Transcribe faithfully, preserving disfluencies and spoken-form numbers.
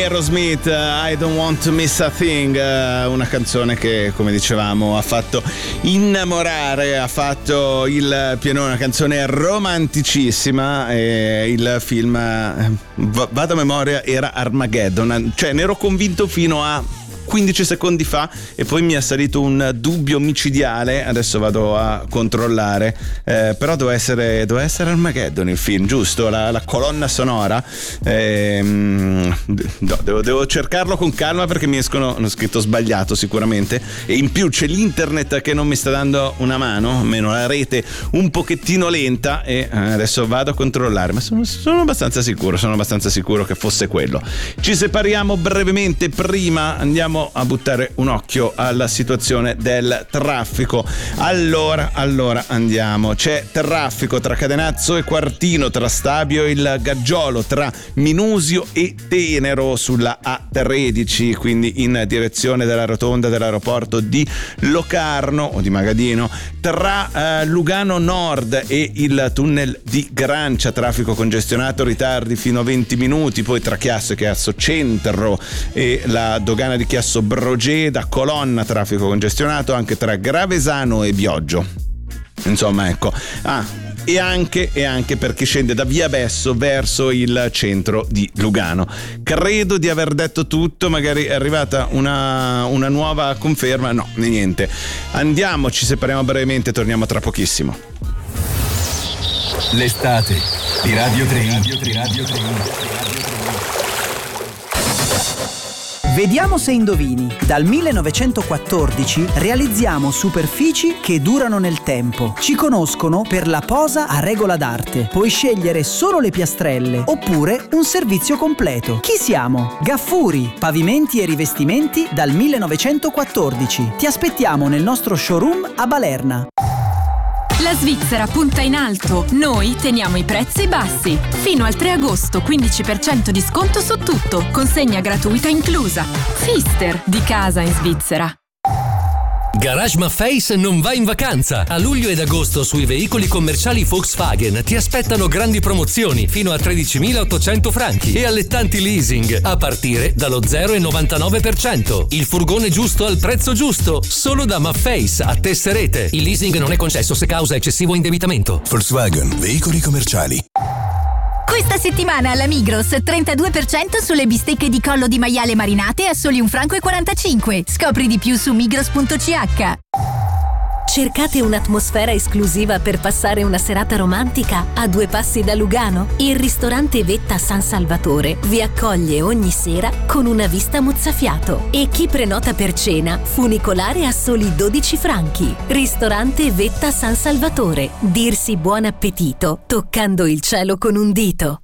Aerosmith, I Don't Want to Miss a Thing, una canzone che, come dicevamo, ha fatto innamorare, ha fatto il pianone, una canzone romanticissima, e il film, vado a memoria, era Armageddon, cioè ne ero convinto fino a quindici secondi fa e poi mi è salito un dubbio micidiale, adesso vado a controllare, eh, però doveva essere, doveva essere Armageddon il film, giusto? La, la colonna sonora, eh, no, devo, devo cercarlo con calma perché mi escono, ho scritto sbagliato sicuramente, e in più c'è l'internet che non mi sta dando una mano, almeno la rete un pochettino lenta, e adesso vado a controllare, ma sono, sono abbastanza sicuro, sono abbastanza sicuro che fosse quello. Ci separiamo brevemente, prima andiamo a buttare un occhio alla situazione del traffico. Allora, allora andiamo. C'è traffico tra Cadenazzo e Quartino, tra Stabio e il Gaggiolo, tra Minusio e Tenero sulla A tredici, quindi in direzione della rotonda dell'aeroporto di Locarno o di Magadino, tra eh, Lugano Nord e il tunnel di Grancia, traffico congestionato, ritardi fino a venti minuti, poi tra Chiasso e Chiasso Centro e la dogana di Chiasso Brogeda, colonna, traffico congestionato anche tra Gravesano e Bioggio. Insomma, ecco. Ah, e anche, e anche per chi scende da Via Besso verso il centro di Lugano. Credo di aver detto tutto, magari è arrivata una, una nuova conferma. No, niente. Andiamo, ci separiamo brevemente, torniamo tra pochissimo. L'estate di Radio tre. Radio tre. Radio tre. Vediamo se indovini. Dal millenovecentoquattordici realizziamo superfici che durano nel tempo. Ci conoscono per la posa a regola d'arte. Puoi scegliere solo le piastrelle oppure un servizio completo. Chi siamo? Gaffuri, pavimenti e rivestimenti dal millenovecentoquattordici. Ti aspettiamo nel nostro showroom a Balerna. La Svizzera punta in alto. Noi teniamo i prezzi bassi. Fino al tre agosto quindici per cento di sconto su tutto. Consegna gratuita inclusa. Fister, di casa in Svizzera. Garage Maffei non va in vacanza. A luglio ed agosto sui veicoli commerciali Volkswagen ti aspettano grandi promozioni fino a tredicimilaottocento franchi e allettanti leasing a partire dallo zero virgola novantanove per cento. Il furgone giusto al prezzo giusto, solo da Maffei a Tesserete. Il leasing non è concesso se causa eccessivo indebitamento. Volkswagen, veicoli commerciali. Questa settimana alla Migros trentadue per cento sulle bistecche di collo di maiale marinate a soli un franco e quarantacinque. Scopri di più su migros punto c h. Cercate un'atmosfera esclusiva per passare una serata romantica a due passi da Lugano? Il ristorante Vetta San Salvatore vi accoglie ogni sera con una vista mozzafiato e chi prenota per cena funicolare a soli dodici franchi. Ristorante Vetta San Salvatore. Dirsi buon appetito toccando il cielo con un dito.